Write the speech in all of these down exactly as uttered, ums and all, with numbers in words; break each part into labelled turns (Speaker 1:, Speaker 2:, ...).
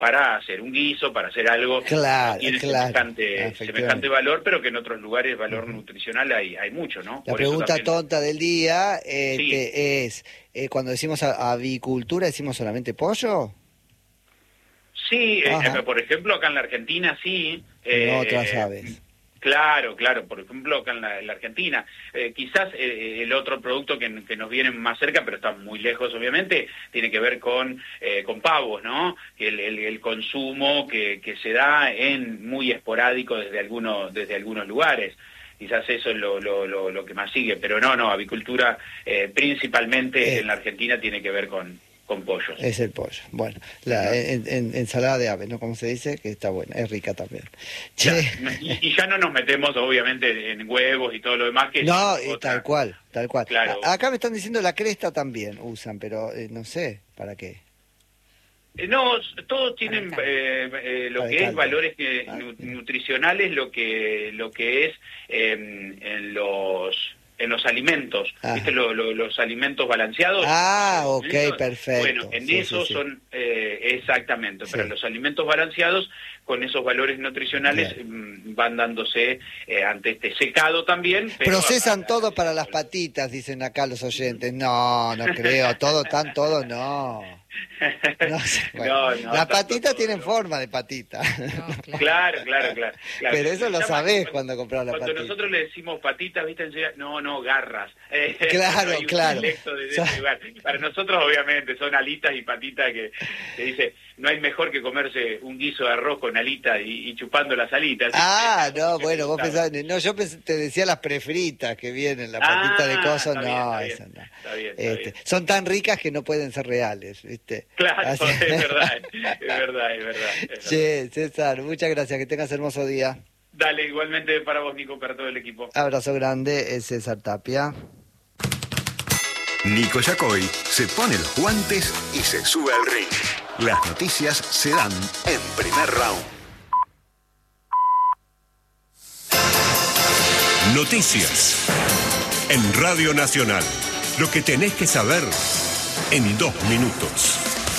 Speaker 1: para hacer un guiso, para hacer algo
Speaker 2: claro,
Speaker 1: que tiene
Speaker 2: claro,
Speaker 1: semejante, semejante valor, pero que en otros lugares valor uh-huh. nutricional hay, hay mucho, ¿no?
Speaker 2: La
Speaker 1: Por
Speaker 2: pregunta
Speaker 1: también...
Speaker 2: tonta del día eh,
Speaker 1: sí.
Speaker 2: te, es, eh, cuando decimos avicultura, ¿decimos solamente pollo?
Speaker 1: Sí, eh, por ejemplo, acá en la Argentina sí.
Speaker 2: Eh, otras
Speaker 1: eh,
Speaker 2: aves.
Speaker 1: Claro, claro, por ejemplo, acá en la, en la Argentina. Eh, quizás eh, el otro producto que, que nos viene más cerca, pero está muy lejos, obviamente, tiene que ver con, eh, con pavos, ¿no? El, el, el consumo que, que se da en muy esporádico desde algunos, desde algunos lugares. Quizás eso es lo, lo, lo, lo que más sigue, pero no, no, avicultura eh, principalmente eh. en la Argentina tiene que ver con... con pollos.
Speaker 2: Es el pollo. Bueno, la uh-huh. en, en, ensalada de ave, ¿no? Como se dice, que está buena, es rica también.
Speaker 1: Ya, y, y ya no nos metemos, obviamente, en huevos y todo lo demás. que
Speaker 2: No, y otra... tal cual, tal cual.
Speaker 1: Claro.
Speaker 2: A, acá me están diciendo la cresta también usan, pero eh, no sé para qué.
Speaker 1: Eh, no, todos tienen eh, eh, lo que es valores que, ah, nutricionales, lo que, lo que es eh, en los... en los alimentos, ah. ¿viste? Lo, lo, los alimentos balanceados.
Speaker 2: Ah, ok, alimentos, perfecto.
Speaker 1: Bueno, en
Speaker 2: sí,
Speaker 1: eso
Speaker 2: sí, sí.
Speaker 1: son, eh, exactamente,
Speaker 2: sí.
Speaker 1: pero los alimentos balanceados, con esos valores nutricionales, yeah. van dándose eh, ante este secado también. Pero
Speaker 2: Procesan a, a, todo para las patitas, dicen acá los oyentes. No, no creo, todo tan, todo no. No, bueno, no, no, las patitas tienen no. forma de patita.
Speaker 1: No, claro. claro, claro, claro.
Speaker 2: Pero eso lo sabés cuando, cuando compras la
Speaker 1: patita.
Speaker 2: patita.
Speaker 1: Cuando nosotros le decimos patitas, ¿viste? No, no, garras.
Speaker 2: Claro,
Speaker 1: no
Speaker 2: claro.
Speaker 1: De, de ese lugar. Para nosotros, obviamente, son alitas y patitas que, que dice, no hay mejor que comerse un guiso de arroz con alitas y, y chupando las alitas.
Speaker 2: Ah, ¿sí? no, bueno, vos pensabas, no, yo pensé, te decía las prefritas que vienen, la patita ah, de cosas, no,
Speaker 1: bien,
Speaker 2: esas no.
Speaker 1: Está bien, está
Speaker 2: este,
Speaker 1: bien.
Speaker 2: Son tan ricas que no pueden ser reales, ¿viste?
Speaker 1: Claro,
Speaker 2: Así...
Speaker 1: es verdad, es verdad, es verdad. Es
Speaker 2: sí,
Speaker 1: verdad.
Speaker 2: César, muchas gracias, que tengas hermoso día.
Speaker 1: Dale, igualmente para vos, Nico, para todo el equipo.
Speaker 2: Abrazo grande, es César Tapia.
Speaker 3: Nico Yacoy se pone los guantes y se sube al ring. Las noticias se dan en Primer Round.
Speaker 4: Noticias en Radio Nacional. Lo que tenés que saber en dos minutos.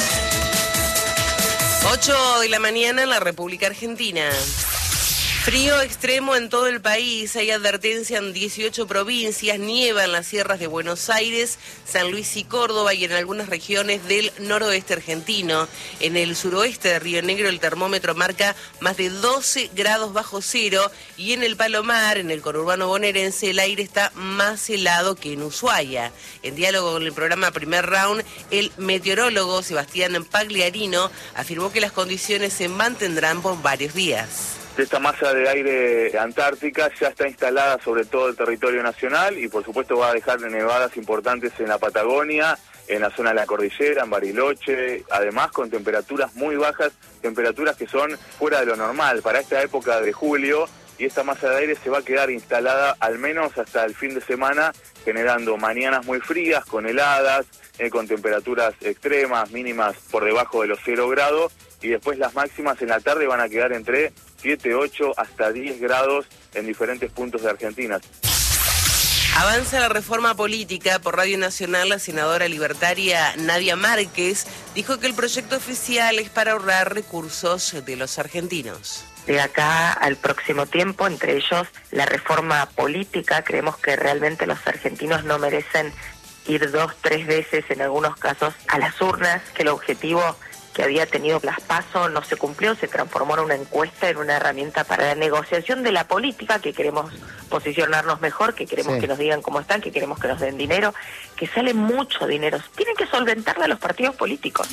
Speaker 5: ocho de la mañana en la República Argentina. Frío extremo en todo el país, hay advertencia en dieciocho provincias, nieva en las sierras de Buenos Aires, San Luis y Córdoba y en algunas regiones del noroeste argentino. En el suroeste de Río Negro el termómetro marca más de doce grados bajo cero y en el Palomar, en el conurbano bonaerense, el aire está más helado que en Ushuaia. En diálogo con el programa Primer Round, el meteorólogo Sebastián Pagliarino afirmó que las condiciones se mantendrán por varios días.
Speaker 6: Esta masa de aire antártica ya está instalada sobre todo el territorio nacional y por supuesto va a dejar nevadas importantes en la Patagonia, en la zona de la cordillera, en Bariloche, además con temperaturas muy bajas, temperaturas que son fuera de lo normal para esta época de julio, y esta masa de aire se va a quedar instalada al menos hasta el fin de semana, generando mañanas muy frías, con heladas, eh, con temperaturas extremas, mínimas por debajo de los cero grados, y después las máximas en la tarde van a quedar entre siete, ocho hasta diez grados en diferentes puntos de Argentina.
Speaker 5: Avanza la reforma política. Por Radio Nacional, la senadora libertaria Nadia Márquez dijo que el proyecto oficial es para ahorrar recursos de los argentinos.
Speaker 7: De acá al próximo tiempo, entre ellos la reforma política, creemos que realmente los argentinos no merecen ir dos, tres veces en algunos casos a las urnas, que el objetivo que había tenido las PASO no se cumplió, se transformó en una encuesta, en una herramienta para la negociación de la política, que queremos posicionarnos mejor, que queremos sí. que nos digan cómo están, que queremos que nos den dinero, que sale mucho dinero. Tienen que solventarla los partidos políticos.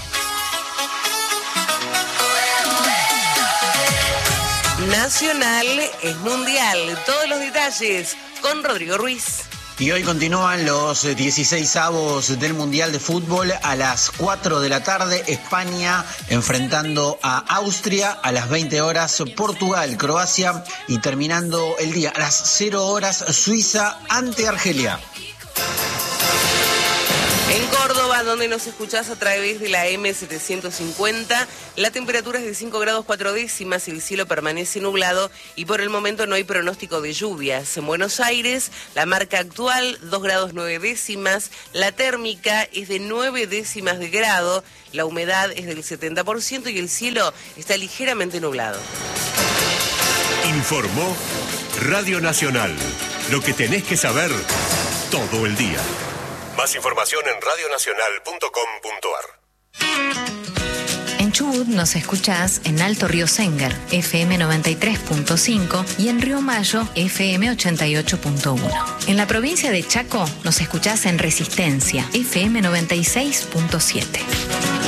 Speaker 5: Nacional es mundial. Todos los detalles con Rodrigo Ruiz.
Speaker 8: Y hoy continúan los dieciseisavos del Mundial de Fútbol a las cuatro de la tarde. España enfrentando a Austria a las veinte horas. Portugal, Croacia y terminando el día a las cero horas Suiza ante Argelia.
Speaker 5: En Córdoba Córdoba, donde nos escuchás a través de la eme setecientos cincuenta. La temperatura es de cinco grados cuatro décimas, el cielo permanece nublado y por el momento no hay pronóstico de lluvias. En Buenos Aires, la marca actual, dos grados nueve décimas. La térmica es de nueve décimas de grado. La humedad es del setenta por ciento y el cielo está ligeramente nublado.
Speaker 4: Informó Radio Nacional. Lo que tenés que saber todo el día. Más información en radio nacional punto com punto ar.
Speaker 9: En Chubut nos escuchás en Alto Río Sénger, efe eme noventa y tres punto cinco y en Río Mayo, efe eme ochenta y ocho punto uno. En la provincia de Chaco nos escuchás en Resistencia, efe eme noventa y seis punto siete.